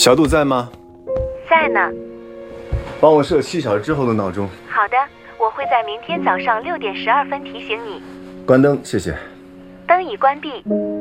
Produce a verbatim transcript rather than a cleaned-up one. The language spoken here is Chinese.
小杜在吗？ 在呢。 帮我设七小时之后的闹钟。 好的，我会在明天早上六点十二分提醒你。 关灯，谢谢。 灯已关闭。